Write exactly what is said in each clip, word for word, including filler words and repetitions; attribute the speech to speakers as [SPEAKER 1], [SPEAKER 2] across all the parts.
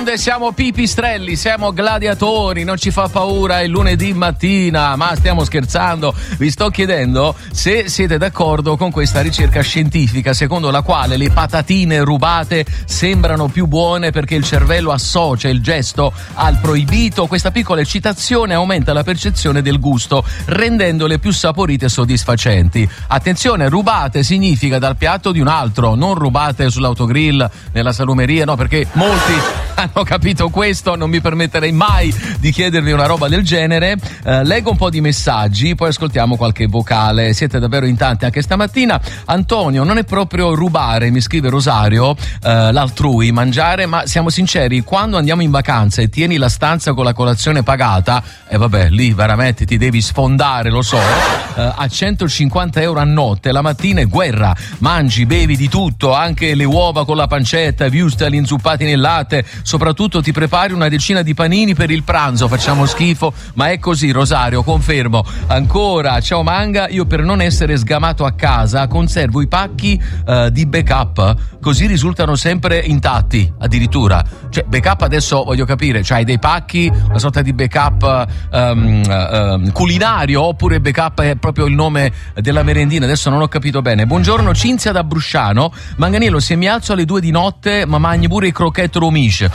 [SPEAKER 1] D'altronde siamo pipistrelli, siamo gladiatori, non ci fa paura il lunedì mattina, ma stiamo scherzando. Vi sto chiedendo se siete d'accordo con questa ricerca scientifica secondo la quale le patatine rubate sembrano più buone perché il cervello associa il gesto al proibito. Questa piccola eccitazione aumenta la percezione del gusto, rendendole più saporite e soddisfacenti. Attenzione, rubate significa dal piatto di un altro, non rubate sull'autogrill, nella salumeria, no, perché molti hanno capito questo. Non mi permetterei mai di chiedervi una roba del genere. Eh, leggo un po' di messaggi, poi ascoltiamo qualche vocale. Siete davvero in tanti anche stamattina. Antonio, non è proprio rubare, mi scrive Rosario, eh, l'altrui, mangiare, ma siamo sinceri, quando andiamo in vacanza e tieni la stanza con la colazione pagata, e eh, vabbè, lì veramente ti devi sfondare, lo so, eh, a centocinquanta euro a notte, la mattina è guerra, mangi, bevi di tutto, anche le uova con la pancetta, würstel inzuppati nel latte, soprattutto ti prepari una decina di panini per il pranzo. Facciamo schifo, ma è così. Rosario, confermo. Ancora, ciao Manga, io per non essere sgamato a casa conservo i pacchi uh, di backup, così risultano sempre intatti, addirittura. Cioè, backup adesso voglio capire, cioè hai dei pacchi, una sorta di backup um, um, culinario, oppure backup è proprio il nome della merendina? Adesso non ho capito bene. Buongiorno Cinzia da Brusciano. Manganiello, se mi alzo alle due di notte ma mangi pure i croquette romiche.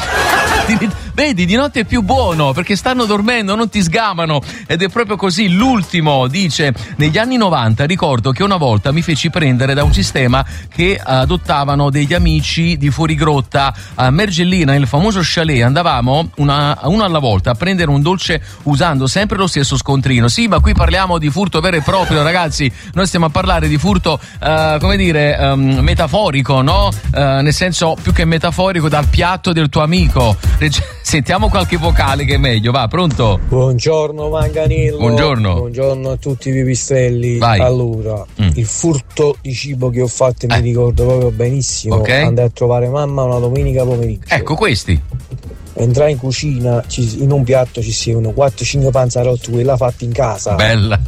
[SPEAKER 1] Vedi, di notte è più buono perché stanno dormendo, non ti sgamano, ed è proprio così. L'ultimo dice: negli anni novanta ricordo che una volta mi feci prendere da un sistema che adottavano degli amici di Fuorigrotta a Mergellina, il famoso chalet. Andavamo una, uno alla volta a prendere un dolce usando sempre lo stesso scontrino. Sì, ma qui parliamo di furto vero e proprio, ragazzi. Noi stiamo a parlare di furto uh, come dire um, metaforico, no? Uh, nel senso, più che metaforico, dal piatto del tuo amico. Sentiamo qualche vocale che è meglio, va, pronto?
[SPEAKER 2] Buongiorno Manganello.
[SPEAKER 1] Buongiorno.
[SPEAKER 2] Buongiorno a tutti i pipistrelli.
[SPEAKER 1] Vai.
[SPEAKER 2] Allora, mm. il furto di cibo che ho fatto e
[SPEAKER 1] eh.
[SPEAKER 2] mi ricordo proprio benissimo.
[SPEAKER 1] Okay.
[SPEAKER 2] Andai a trovare mamma una domenica pomeriggio.
[SPEAKER 1] Ecco questi.
[SPEAKER 2] Entrai in cucina, ci, in un piatto ci siano quattro cinque panzarotti, quella fatta in casa.
[SPEAKER 1] Bella.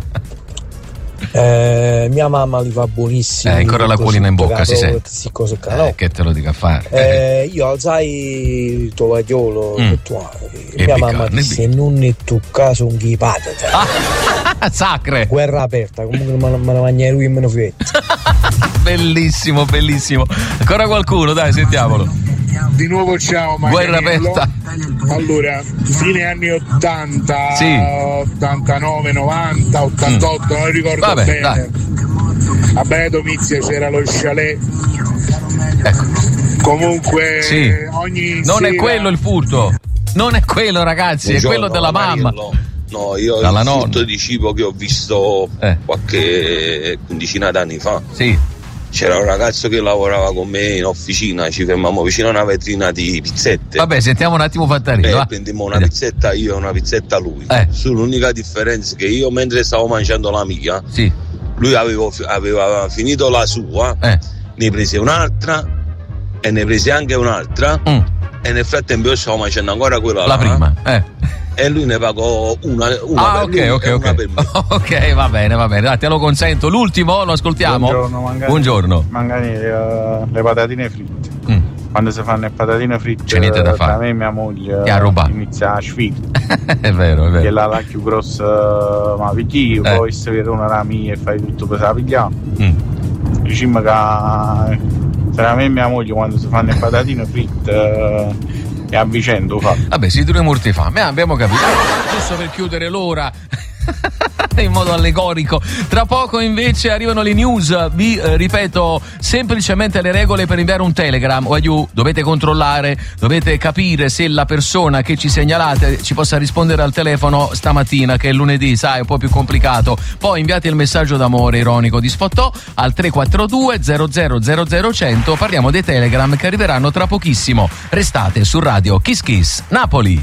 [SPEAKER 2] Eh, mia mamma li fa buonissimi.
[SPEAKER 1] Eh, ancora l'acquolina in bocca, si sente.
[SPEAKER 2] Cose
[SPEAKER 1] eh,
[SPEAKER 2] no?
[SPEAKER 1] Che te lo dica a fare?
[SPEAKER 2] Eh, io alzai il tovagliolo
[SPEAKER 1] mm.
[SPEAKER 2] e mia
[SPEAKER 1] e
[SPEAKER 2] mamma disse: non ne tocca son chi patata.
[SPEAKER 1] Ah, sacre.
[SPEAKER 2] Guerra aperta, comunque me la mangiai lui e me ne fetto.
[SPEAKER 1] Bellissimo, bellissimo. Ancora qualcuno, dai, sentiamolo.
[SPEAKER 3] Di nuovo ciao
[SPEAKER 1] Guerra aperta.
[SPEAKER 3] Allora, fine anni ottanta,
[SPEAKER 1] sì.
[SPEAKER 3] ottantanove, novanta, ottantotto, mm. non ricordo
[SPEAKER 1] Vabbè,
[SPEAKER 3] bene.
[SPEAKER 1] Dai.
[SPEAKER 3] A Beneto Mizia c'era lo chalet.
[SPEAKER 1] Ecco.
[SPEAKER 3] Comunque
[SPEAKER 1] sì.
[SPEAKER 3] ogni
[SPEAKER 1] non
[SPEAKER 3] sera...
[SPEAKER 1] è quello il furto. Non è quello, ragazzi, buongiorno, è quello della mamma.
[SPEAKER 4] No, io
[SPEAKER 1] Dalla
[SPEAKER 4] il
[SPEAKER 1] nonna.
[SPEAKER 4] furto di cibo che ho visto eh. qualche quindicina d'anni fa.
[SPEAKER 1] Sì.
[SPEAKER 4] C'era un ragazzo che lavorava con me in officina, ci fermavamo vicino a una vetrina di pizzette.
[SPEAKER 1] Vabbè, sentiamo un attimo Fattarino.
[SPEAKER 4] Beh, prendemmo una pizzetta io e una pizzetta lui.
[SPEAKER 1] Eh.
[SPEAKER 4] L'unica differenza è che io, mentre stavo mangiando la mia,
[SPEAKER 1] sì.
[SPEAKER 4] lui avevo, aveva finito la sua,
[SPEAKER 1] eh.
[SPEAKER 4] ne prese un'altra e ne prese anche un'altra
[SPEAKER 1] mm.
[SPEAKER 4] e nel frattempo io stavo mangiando ancora quella
[SPEAKER 1] la
[SPEAKER 4] là.
[SPEAKER 1] prima, eh.
[SPEAKER 4] E lui ne pagò una, una
[SPEAKER 1] ah,
[SPEAKER 4] per
[SPEAKER 1] ok,
[SPEAKER 4] lui
[SPEAKER 1] ok,
[SPEAKER 4] e una per me.
[SPEAKER 1] Ok, va bene, va bene, dai, te lo consento. L'ultimo lo ascoltiamo.
[SPEAKER 5] Buongiorno, Manganello.
[SPEAKER 1] Buongiorno.
[SPEAKER 5] Manganello, uh, le patatine fritte.
[SPEAKER 1] Mm.
[SPEAKER 5] Quando si fanno le patatine fritte,
[SPEAKER 1] c'è niente da fare.
[SPEAKER 5] Da me e mia moglie
[SPEAKER 1] che ha rubato.
[SPEAKER 5] Inizia a sfida.
[SPEAKER 1] È vero, è vero.
[SPEAKER 5] Che la la più grossa, ma pigli, eh. poi se vede una da mia e fai tutto per la pigliare. Mm. Diciamo che tra me e mia moglie quando si fanno le patatine fritte uh, e a vicenda lo fa.
[SPEAKER 1] Vabbè, si due morti fame, abbiamo capito. Giusto per chiudere l'ora in modo allegorico. Tra poco invece arrivano le news. Vi eh, ripeto semplicemente le regole per inviare un telegram o aiù. Dovete controllare, dovete capire se la persona che ci segnalate ci possa rispondere al telefono stamattina, che è lunedì, sai, è un po' più complicato. Poi inviate il messaggio d'amore ironico di Sfottò al tre quattro due zero zero zero zero cento. Parliamo dei telegram che arriveranno tra pochissimo. Restate su Radio Kiss Kiss Napoli.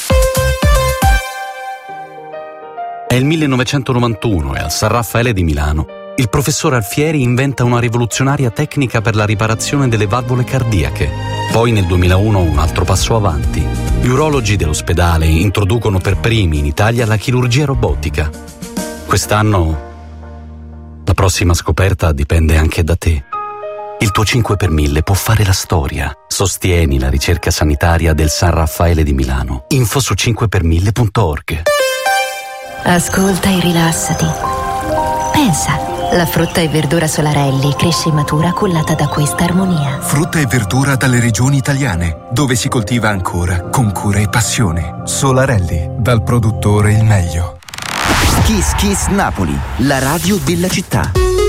[SPEAKER 6] È il millenovecentonovantuno e al San Raffaele di Milano il professor Alfieri inventa una rivoluzionaria tecnica per la riparazione delle valvole cardiache. Poi nel duemilauno un altro passo avanti. Gli urologi dell'ospedale introducono per primi in Italia la chirurgia robotica. Quest'anno la prossima scoperta dipende anche da te. Il tuo cinque per mille può fare la storia. Sostieni la ricerca sanitaria del San Raffaele di Milano. Info su cinque per mille punto org.
[SPEAKER 7] Ascolta e rilassati. Pensa, la frutta e verdura Solarelli cresce in matura cullata da questa armonia.
[SPEAKER 8] Frutta e verdura dalle regioni italiane, dove si coltiva ancora con cura e passione. Solarelli, dal produttore il meglio.
[SPEAKER 9] Kiss Kiss Napoli, la radio della città.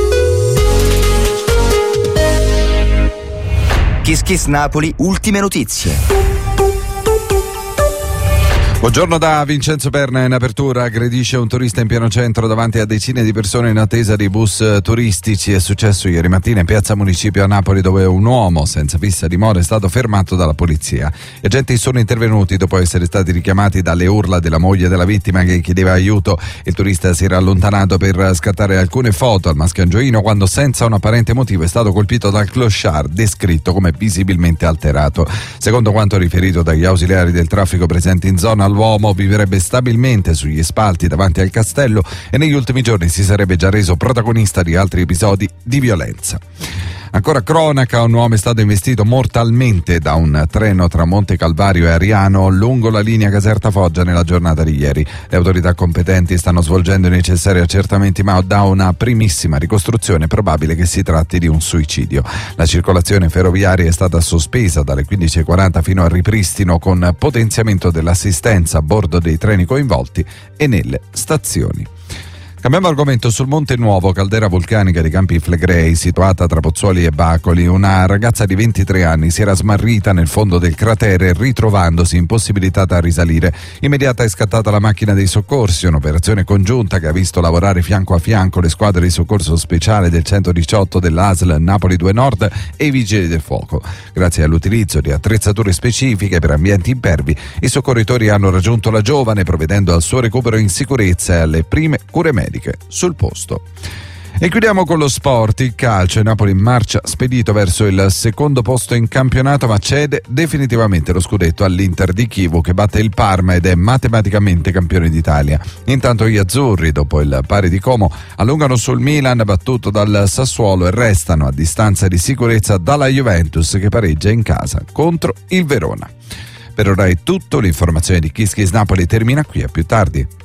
[SPEAKER 9] Kiss Kiss Napoli, ultime notizie.
[SPEAKER 10] Buongiorno da Vincenzo Perna. In apertura aggredisce un turista in pieno centro davanti a decine di persone in attesa di bus turistici. È successo ieri mattina in piazza Municipio a Napoli, dove un uomo senza fissa dimora è stato fermato dalla polizia. Gli agenti sono intervenuti dopo essere stati richiamati dalle urla della moglie della vittima che chiedeva aiuto. Il turista si era allontanato per scattare alcune foto al Mascangioino quando, senza un apparente motivo, è stato colpito dal clochard, descritto come visibilmente alterato. Secondo quanto riferito dagli ausiliari del traffico presenti in zona, l'uomo vivrebbe stabilmente sugli spalti davanti al castello e negli ultimi giorni si sarebbe già reso protagonista di altri episodi di violenza. Ancora cronaca, un uomo è stato investito mortalmente da un treno tra Monte Calvario e Ariano lungo la linea Caserta-Foggia nella giornata di ieri. Le autorità competenti stanno svolgendo i necessari accertamenti, ma da una primissima ricostruzione è probabile che si tratti di un suicidio. La circolazione ferroviaria è stata sospesa dalle quindici e quaranta fino al ripristino, con potenziamento dell'assistenza a bordo dei treni coinvolti e nelle stazioni. Cambiamo argomento. Sul Monte Nuovo, caldera vulcanica di Campi Flegrei, situata tra Pozzuoli e Bacoli, una ragazza di ventitré anni si era smarrita nel fondo del cratere, ritrovandosi impossibilitata a risalire. Immediata è scattata la macchina dei soccorsi, un'operazione congiunta che ha visto lavorare fianco a fianco le squadre di soccorso speciale del centodiciotto dell'A S L Napoli due Nord e i vigili del fuoco. Grazie all'utilizzo di attrezzature specifiche per ambienti impervi, i soccorritori hanno raggiunto la giovane, provvedendo al suo recupero in sicurezza e alle prime cure mediche sul posto. E chiudiamo con lo sport. Il calcio. Il Napoli in marcia spedito verso il secondo posto in campionato, ma cede definitivamente lo scudetto all'Inter di Chievo, che batte il Parma ed è matematicamente campione d'Italia. Intanto gli azzurri, dopo il pari di Como, allungano sul Milan battuto dal Sassuolo e restano a distanza di sicurezza dalla Juventus, che pareggia in casa contro il Verona. Per ora è tutto. L'informazione di Kiss Kiss Napoli termina qui. A più tardi.